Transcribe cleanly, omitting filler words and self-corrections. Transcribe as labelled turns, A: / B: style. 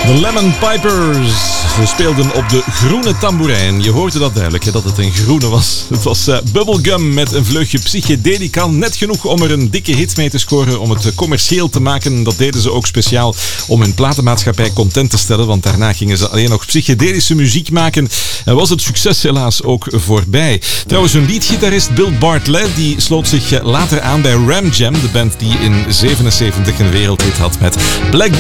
A: De Lemon Pipers. Ze speelden op de groene tamboerijn. Je hoorde dat duidelijk, hè, dat het een groene was. Het was Bubblegum met een vleugje psychedelica. Net genoeg om er een dikke hit mee te scoren, om het commercieel te maken. Dat deden ze ook speciaal om hun platenmaatschappij content te stellen. Want daarna gingen ze alleen nog psychedelische muziek maken. En was het succes helaas ook voorbij. Trouwens, hun leadgitarist Bill Bartlett die sloot zich later aan bij Ram Jam. De band die in 77 een wereldhit had met Black